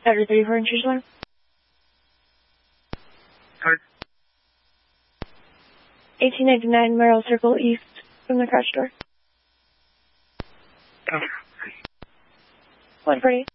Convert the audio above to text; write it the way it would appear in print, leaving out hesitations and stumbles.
After 34 inches alarm. Card. 1899 Merrill Circle East from the crash door. Oh. 148.